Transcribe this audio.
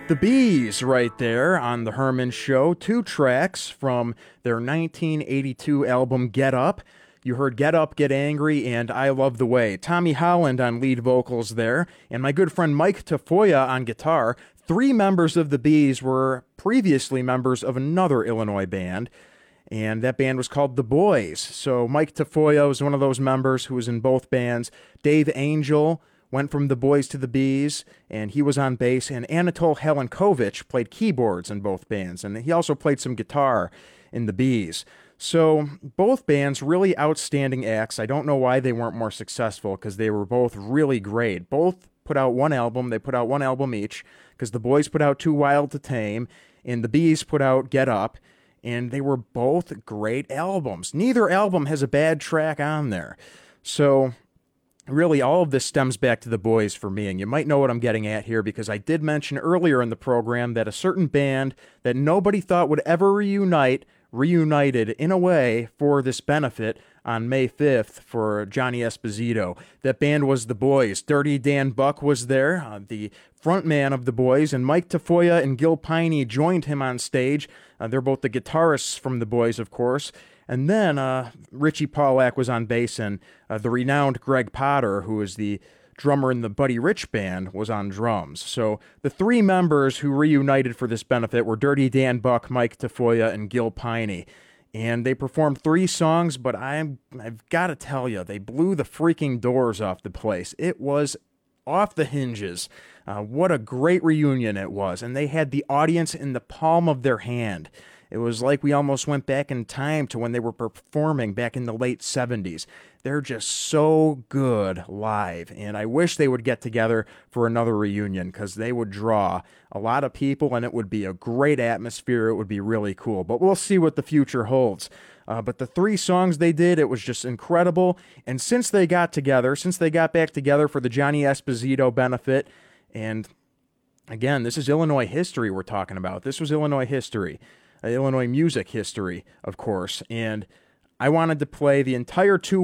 The Bees right there on The Herman Show. Two tracks from their 1982 album Get Up. You heard Get Up, Get Angry, and I Love the Way. Tommy Holland on lead vocals there, and my good friend Mike Tafoya on guitar. Three members of the Bees were previously members of another Illinois band, and that band was called The Boys. So Mike Tafoya was one of those members who was in both bands. Dave Angel went from The Boys to the Bees, and he was on bass, and Anatol Helenkovich played keyboards in both bands, and he also played some guitar in the Bees. So both bands, really outstanding acts. I don't know why they weren't more successful, because they were both really great. Both put out one album. They put out one album each, because the Boys put out Too Wild to Tame, and the Bees put out Get Up, and they were both great albums. Neither album has a bad track on there. So really, all of this stems back to the Boys for me, and you might know what I'm getting at here, because I did mention earlier in the program that a certain band that nobody thought would ever reunited in a way for this benefit on May 5th for Johnny Esposito. That band was the Boys. Dirty Dan Buck was there, the frontman of the Boys, and Mike Tafoya and Gil Piney joined him on stage. They're both the guitarists from the Boys, of course. And then Richie Paulak was on bass, and the renowned Greg Potter, who is the drummer in the Buddy Rich Band, was on drums. So the three members who reunited for this benefit were Dirty Dan Buck, Mike Tafoya, and Gil Piney. And they performed three songs, but I've got to tell you, they blew the freaking doors off the place. It was off the hinges. What a great reunion it was. And they had the audience in the palm of their hand. It was like we almost went back in time to when they were performing back in the late 70s. They're just so good live, and I wish they would get together for another reunion, because they would draw a lot of people, and it would be a great atmosphere. It would be really cool, but we'll see what the future holds. But the three songs they did, it was just incredible, and since they got back together for the Johnny Esposito benefit, and again, this is Illinois history we're talking about. This was Illinois history. Illinois music history, of course, and I wanted to play the entire